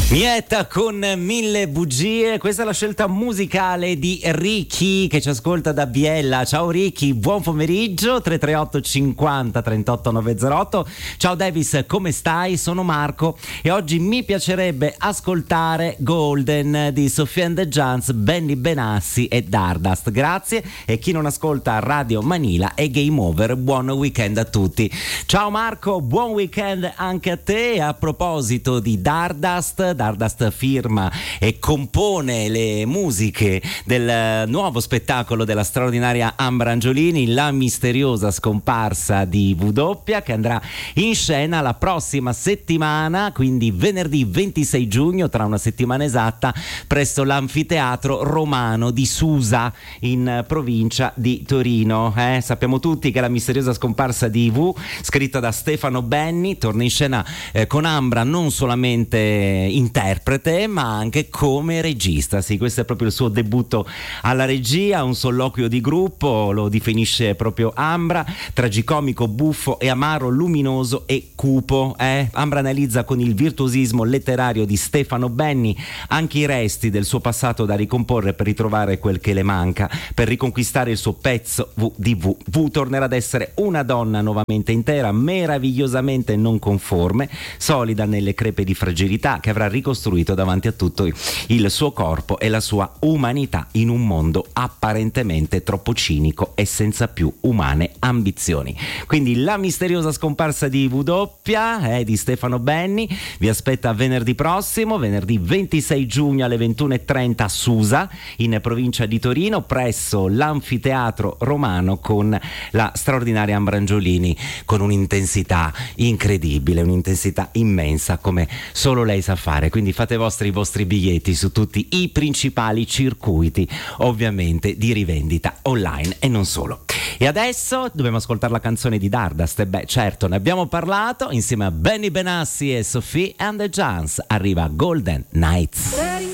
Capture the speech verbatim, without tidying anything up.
Mietta con Mille bugie, questa è la scelta musicale di Ricky che ci ascolta da Biella. Ciao Ricky, buon pomeriggio. Tre tre otto cinquanta trentotto novecentotto. Ciao Davis, come stai? Sono Marco e oggi mi piacerebbe ascoltare Golden di Sophie and the Giants, Benny Benassi e Dardust. Grazie. E chi non ascolta Radio Manila è game over. Buon weekend a tutti. Ciao Marco, buon weekend anche a te. A proposito di Dardust, Dardust firma e compone le musiche del nuovo spettacolo della straordinaria Ambra Angiolini, La misteriosa scomparsa di W, che andrà in scena la prossima settimana, quindi venerdì ventisei giugno, tra una settimana esatta, presso l'Anfiteatro Romano di Susa in provincia di Torino. Eh, sappiamo tutti che La misteriosa scomparsa di W, scritta da Stefano Benni, torna in scena eh, con Ambra non solamente interprete ma anche come regista. Sì, questo è proprio il suo debutto alla regia, un solloquio di gruppo, lo definisce proprio Ambra, tragicomico, buffo e amaro, luminoso e cupo. Eh? Ambra analizza con il virtuosismo letterario di Stefano Benni anche i resti del suo passato da ricomporre per ritrovare quel che le manca, per riconquistare il suo pezzo V di W. W tornerà ad essere una donna nuovamente intera, meravigliosamente non conforme, solida nelle crepe di fragilità, che avrà ricostruito davanti a tutto il suo corpo e la sua umanità in un mondo apparentemente troppo cinico e senza più umane ambizioni. Quindi La misteriosa scomparsa di W è di Stefano Benni, vi aspetta venerdì prossimo, venerdì ventisei giugno alle ventuno e trenta a Susa, in provincia di Torino, presso l'Anfiteatro Romano, con la straordinaria Ambra Angiolini, con un'intensità incredibile, un'intensità immensa come solo lei sa fare. Quindi fate vostri i vostri biglietti su tutti i principali circuiti, ovviamente di rivendita online e non solo. E adesso dobbiamo ascoltare la canzone di Dardust. E beh, certo, ne abbiamo parlato insieme a Benny Benassi e Sophie and the Giants. Arriva Golden Nights.